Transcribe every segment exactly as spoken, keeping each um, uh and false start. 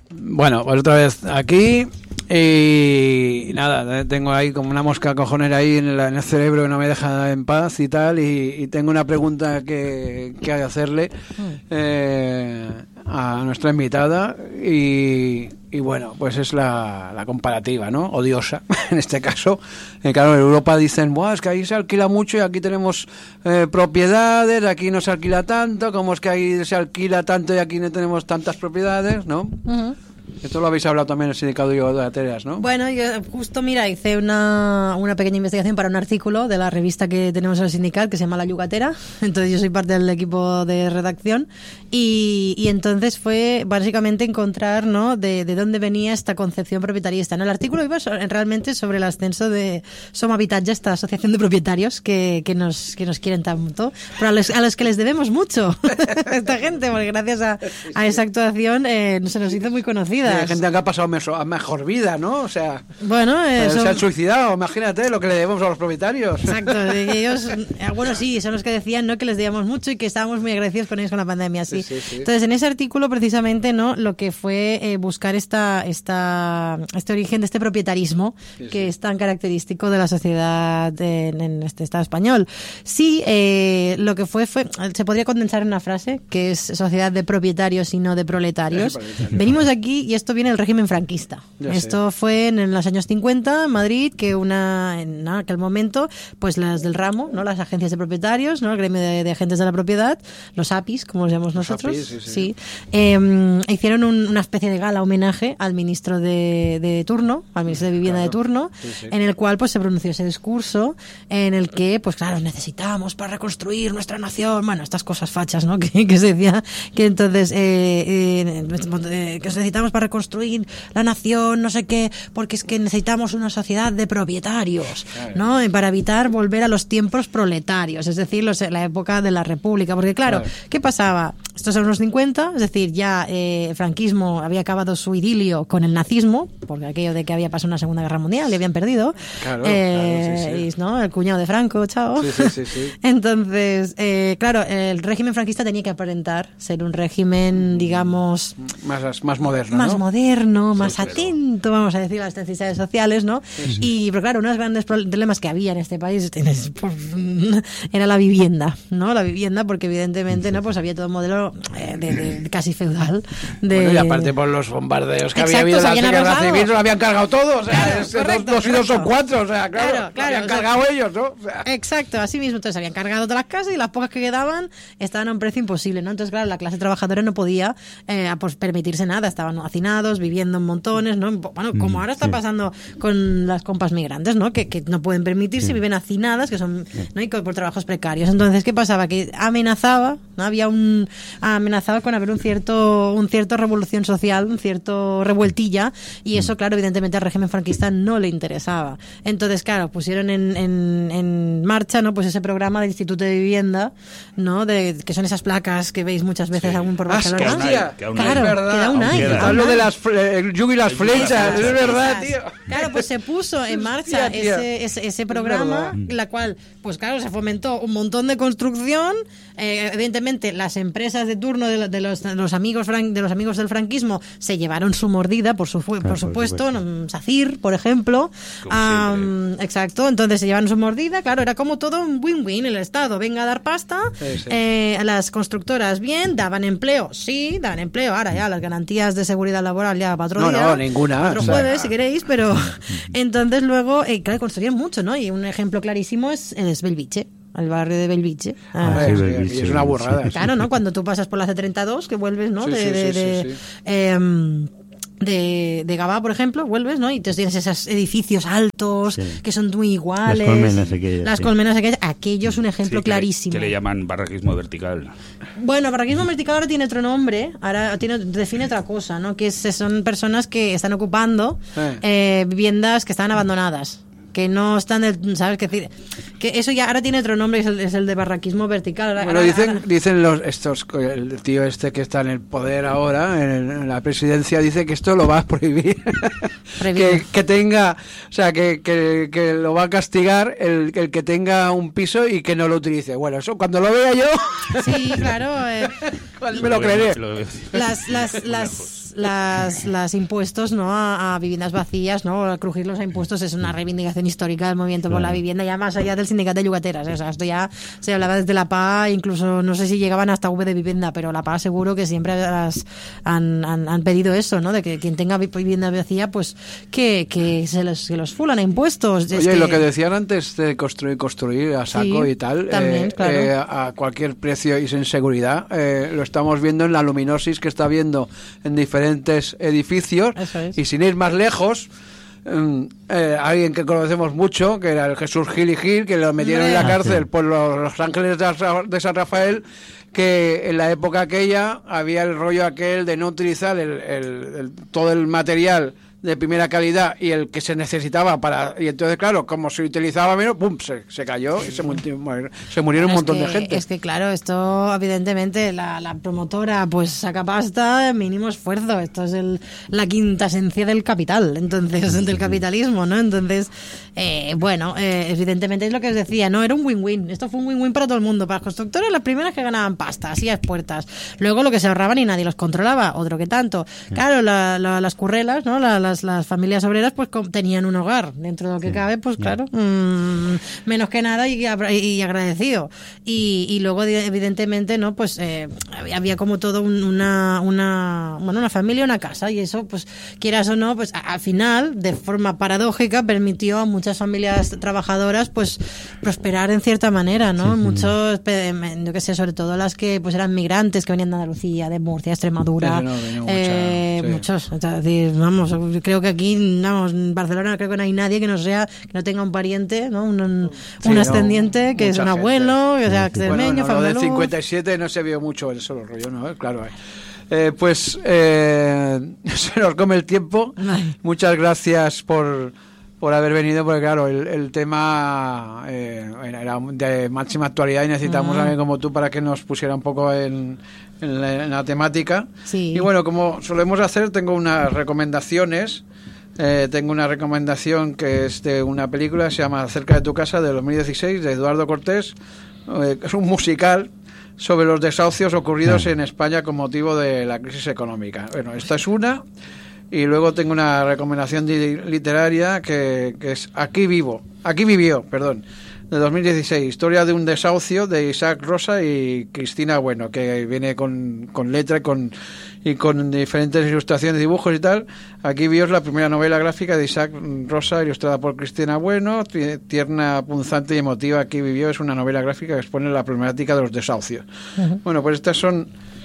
Bueno, pues otra vez aquí y nada, tengo ahí como una mosca cojonera ahí en el, en el cerebro que no me deja en paz y tal, y, y tengo una pregunta que, que hay que hacerle eh, a nuestra invitada y, y bueno, pues es la, la comparativa, ¿no? Odiosa, en este caso. Eh, claro, en Europa dicen, Buah, es que ahí se alquila mucho y aquí tenemos eh, propiedades, aquí no se alquila tanto, como es que ahí se alquila tanto y aquí no tenemos tantas propiedades, ¿no? Uh-huh. Esto lo habéis hablado también en el sindicato de Yugateras, ¿no? Bueno, yo justo, mira, hice una, una pequeña investigación para un artículo de la revista que tenemos en el sindicato que se llama La Yugatera. Entonces yo soy parte del equipo de redacción y, y entonces fue básicamente encontrar, ¿no?, de, de dónde venía esta concepción proprietarista, ¿no? El artículo iba so, realmente sobre el ascenso de Som Habitatge, esta asociación de propietarios que, que, nos, que nos quieren tanto, pero a los, a los que les debemos mucho esta gente, porque gracias a, a esa actuación eh, se nos hizo muy conocida. Hay gente que ha pasado a mejor vida, ¿no? O sea, bueno, eh, son... se han suicidado, imagínate lo que le debemos a los propietarios. Exacto, ellos, bueno, sí, son los que decían, ¿no?, que les debíamos mucho y que estábamos muy agradecidos con ellos con la pandemia, sí. Sí, sí, sí. Entonces, en ese artículo, precisamente, ¿no?, lo que fue eh, buscar esta, esta, este origen de este propietarismo sí, que sí. es tan característico de la sociedad en, en este Estado español. Sí, eh, lo que fue, fue, se podría condensar en una frase, que es sociedad de propietarios y no de proletarios. Venimos aquí y esto viene del régimen franquista. Ya esto sé. Fue en los años cincuenta en Madrid, que una en aquel momento, pues las del ramo, ¿no?, las agencias de propietarios, ¿no?, el gremio de, de agentes de la propiedad, los A P Is, como los llamamos los nosotros, A P I, sí, sí. sí eh, hicieron un, una especie de gala homenaje al ministro de, de turno, al ministro de Vivienda claro. de turno, sí, sí. en el cual pues se pronunció ese discurso en el que, pues claro, necesitamos para reconstruir nuestra nación, bueno, estas cosas fachas, ¿no?, que, que se decía, que entonces eh, eh, eh, que necesitamos para reconstruir la nación, no sé qué, porque es que necesitamos una sociedad de propietarios, ¿no?, para evitar volver a los tiempos proletarios, es decir, los, la época de la República, porque claro, claro. ¿qué pasaba? Estos son los cincuenta, es decir, ya eh, el franquismo había acabado su idilio con el nazismo, porque aquello de que había pasado una Segunda Guerra Mundial y habían perdido, claro, eh, claro, sí, sí. Y, ¿no?, el cuñado de Franco, chao. Sí, sí, sí, sí. Entonces, eh, claro, el régimen franquista tenía que aparentar ser un régimen, digamos, más, más moderno, más ¿no? moderno, más sí, atento, pero... vamos a decir, a las necesidades sociales, ¿no? Sí, sí. Y, pero claro, uno de los grandes problemas que había en este país era la vivienda, ¿no? La vivienda, porque evidentemente, ¿no?, pues había todo un modelo de, de, de casi feudal. De... Bueno, y aparte por los bombardeos que Exacto, había habido en la guerra civil, lo habían cargado todo, o sea, claro, es, correcto, dos, dos y dos son cuatro, o sea, claro, claro, claro habían o sea, cargado ellos, ¿no? O sea. Exacto, así mismo, entonces habían cargado todas las casas y las pocas que quedaban estaban a un precio imposible, ¿no? Entonces, claro, la clase trabajadora no podía eh, pues, permitirse nada, estaban hacinados, viviendo en montones, ¿no? Bueno, como ahora está pasando con las compas migrantes, ¿no? Que, que no pueden permitirse, sí. viven hacinadas, que son, ¿no?, y por trabajos precarios. Entonces, ¿qué pasaba? Que amenazaba, ¿no? Había un amenazaba con haber un cierto un cierto revolución social, un cierto revueltilla, y eso, claro, evidentemente al régimen franquista no le interesaba. Entonces, claro, pusieron en, en, en marcha, ¿no?, pues ese programa del Instituto de Vivienda, ¿no?, de que son esas placas que veis muchas veces sí. aún por Barcelona. ¡Hostia! Que aún claro, hay. Verdad, que aún hay. Hablo de las el yugo y las flechas, es verdad, tío. Claro, pues se puso en marcha Hostia, ese, ese, ese programa, la cual, pues claro, se fomentó un montón de construcción. Eh, evidentemente, las empresas de turno de, de, los, de los amigos fran, de los amigos del franquismo se llevaron su mordida, por, su, por, por supuesto, supuesto. SACIR, por ejemplo. Um, exacto, entonces se llevaron su mordida, claro, era como todo un win-win, el Estado venga a dar pasta, sí, sí. Eh, las constructoras bien, daban empleo, sí, daban empleo, ahora ya las garantías de seguridad laboral ya para otro no, día, no, ninguna, otro o sea, jueves, si queréis, pero entonces luego, eh, claro, construían mucho, ¿no? Y un ejemplo clarísimo es, es Belviche. Al barrio de Belviche. Ah, ah, sí, sí, sí, es una burrada. Claro, ¿no? Cuando tú pasas por la C treinta y dos, que vuelves, ¿no? Sí, de, sí, de, sí, de, sí, sí. Eh, de, de Gavá, por ejemplo, vuelves, ¿no? Y entonces tienes esos edificios altos sí. que son muy iguales. Las colmenas aquellas. Las sí. colmenas aquellas. Aquello es un ejemplo sí, que clarísimo. Le, que le llaman barraquismo vertical. Bueno, barraquismo vertical ahora tiene otro nombre, ahora tiene, define otra cosa, ¿no? Que es, son personas que están ocupando eh, viviendas que están abandonadas. que no están, del, ¿sabes? Que, que eso ya ahora tiene otro nombre, es el, es el de barraquismo vertical. Ahora, bueno, ahora, dicen, ahora... dicen los estos, el tío este que está en el poder ahora, en, en la presidencia, dice que esto lo va a prohibir. que, que tenga, o sea, que, que, que lo va a castigar el, el que tenga un piso y que no lo utilice. Bueno, eso cuando lo vea yo... Sí, claro. Eh, me lo creeré. Las, las, las, las, las impuestos, ¿no? A, a viviendas vacías, ¿no? A crujirlos a impuestos es una reivindicación histórica del movimiento claro. por la vivienda, ya más allá del sindicato de llogateras. O sea, esto ya se hablaba desde la P A, incluso no sé si llegaban hasta V de vivienda, pero la P A seguro que siempre las, han, han, han pedido eso, ¿no? De que quien tenga vivienda vacía, pues que, que se los, que los fulan a impuestos. Oye, es que... lo que decían antes de construir, construir a saco sí, y tal, también, eh, claro. eh, a cualquier precio y sin seguridad, eh, lo estamos viendo en la luminosis que está habiendo en diferentes edificios. Eso es. Y sin ir más lejos, eh, eh, alguien que conocemos mucho, que era el Jesús Gil y Gil, que lo metieron en la cárcel por los, los Ángeles de San Rafael, que en la época aquella había el rollo aquel de no utilizar el, el, el, todo el material de primera calidad y el que se necesitaba para... Y entonces, claro, como se utilizaba menos, ¡pum!, se, se cayó y se, multi, se murieron bueno, un montón que, de gente. Es que, claro, esto, evidentemente, la, la promotora pues saca pasta, mínimo esfuerzo. Esto es el, la quinta esencia del capital, entonces, del capitalismo, ¿no? Entonces, eh, bueno, eh, evidentemente es lo que os decía, ¿no? Era un win-win. Esto fue un win-win para todo el mundo. Para los constructores, las primeras que ganaban pasta, así a puertas. Luego lo que se ahorraban y nadie los controlaba, otro que tanto. Claro, la, la, las currelas, ¿no? La, las Las familias obreras pues tenían un hogar dentro de lo que sí, cabe, pues claro, mmm, menos que nada y, y agradecido. Y, y luego evidentemente no, pues eh, había como todo un, una, una, bueno, una familia, una casa, y eso, pues quieras o no, pues al final, de forma paradójica, permitió a muchas familias trabajadoras pues prosperar en cierta manera, ¿no? Sí, muchos, yo qué sé, sobre todo las que pues eran migrantes que venían de Andalucía, de Murcia, Extremadura, sí, no, eh, mucha, sí. muchos, es decir, vamos, creo que aquí, vamos, en Barcelona creo que no hay nadie que no sea, que no tenga un pariente, ¿no? Un, un, sí, un ascendiente, no, que es un abuelo, gente. O sea, extremeño, bueno, no, lo del cincuenta y siete no se vio mucho el solo rollo, ¿no? Claro. Eh, pues eh, se nos come el tiempo. Ay. Muchas gracias por por haber venido, porque claro, el, el tema eh, era de máxima actualidad y necesitamos uh-huh. a alguien como tú para que nos pusiera un poco en, en, la, en la temática. Sí. Y bueno, como solemos hacer, tengo unas recomendaciones. Eh, tengo una recomendación que es de una película que se llama Cerca de tu casa, de dos mil dieciséis, de Eduardo Cortés. Eh, es un musical sobre los desahucios ocurridos uh-huh. en España con motivo de la crisis económica. Bueno, esta es una. Y luego tengo una recomendación literaria que, que es Aquí vivo, Aquí vivió, perdón, de dos mil dieciséis, historia de un desahucio de Isaac Rosa y Cristina Bueno, que viene con, con letra y con, y con diferentes ilustraciones, dibujos y tal. Aquí vivió es la primera novela gráfica de Isaac Rosa, ilustrada por Cristina Bueno, tierna, punzante y emotiva. Aquí vivió es una novela gráfica que expone la problemática de los desahucios. Uh-huh. Bueno, pues estas son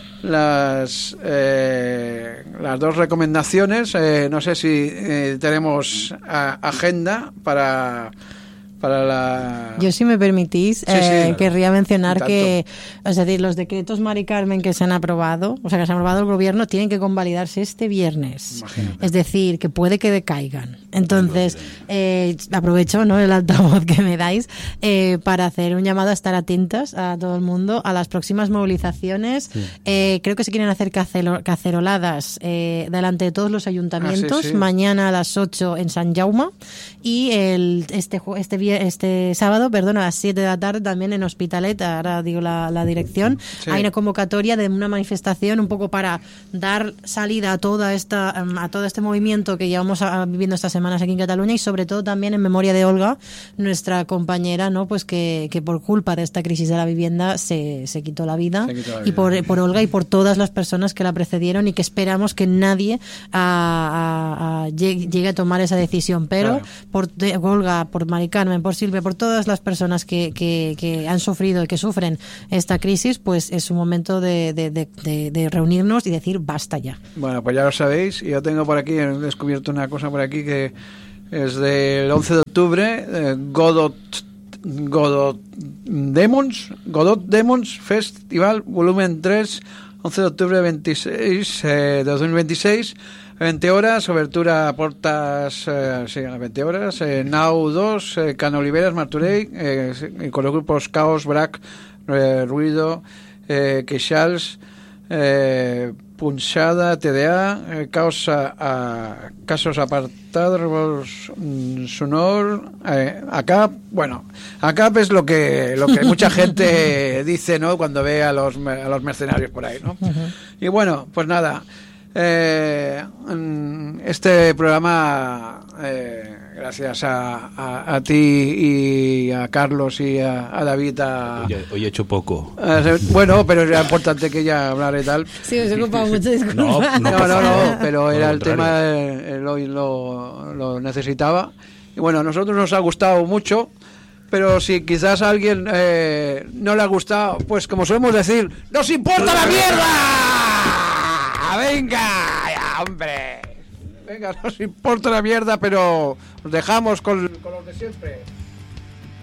las eh, las dos recomendaciones. Eh, no sé si eh, tenemos a, agenda para para la... Yo, si me permitís, sí, eh, sí, querría mencionar que, es decir, los decretos Mari Carmen que se han aprobado, o sea, que se han aprobado el gobierno, tienen que convalidarse este viernes. Imagínate. Es decir, que puede que decaigan. Entonces, eh, aprovecho, ¿no?, el altavoz que me dais eh, para hacer un llamado a estar atentas a todo el mundo a las próximas movilizaciones. Sí. Eh, creo que se quieren hacer cacero, caceroladas eh, delante de todos los ayuntamientos, ah, sí, sí. mañana a las ocho en San Jaume, y el, este, este viernes este sábado, perdón, a las siete de la tarde también en Hospitalet, ahora digo la, la dirección, sí. Hay una convocatoria de una manifestación un poco para dar salida a toda esta a todo este movimiento que llevamos a, viviendo estas semanas aquí en Cataluña, y sobre todo también en memoria de Olga, nuestra compañera, ¿no?, pues que, que por culpa de esta crisis de la vivienda se, se quitó la vida, quitó la vida. Y por, por Olga y por todas las personas que la precedieron, y que esperamos que nadie a, a, a, llegue a tomar esa decisión, pero claro. por de, Olga, por Mari Carmen, por Silvia, por todas las personas que, que, que han sufrido y que sufren esta crisis, pues es un momento de, de, de, de reunirnos y decir basta ya. Bueno, pues ya lo sabéis. Yo tengo por aquí, he descubierto una cosa por aquí que es del once de octubre, eh, Godot Godot Demons Godot Demons Festival volumen tres, once de octubre veintiséis, eh, de dos mil veintiséis, veinte horas, obertura a portas, eh, sí, a veinte horas, eh, Nau dos, eh, Can Oliveras, Martorell, eh, con los grupos Caos, Brac, eh, Ruido, eh, Queixals, eh, Punxada, T D A, eh, Caos a, a, Casos Apartados, mm, Sonor, eh, ACAP. Bueno, ACAP es lo que lo que mucha gente dice, ¿no?, cuando ve a los a los mercenarios por ahí, ¿no? Uh-huh. Y bueno, pues nada, eh, este programa, eh, gracias a, a, a ti y a Carlos y a, a David. A, hoy, hoy he hecho poco. A, bueno, pero era importante que ella hablara y tal. Sí, os he ocupado mucho, disculpa. No, no, no, no, no, pero era el contrario. tema, él hoy lo, lo necesitaba. Y bueno, a nosotros nos ha gustado mucho, pero si quizás a alguien eh, no le ha gustado, pues como solemos decir, ¡nos importa la mierda! ¡Venga! Ya, hombre. Venga, nos importa la mierda, pero os dejamos con, con los de siempre.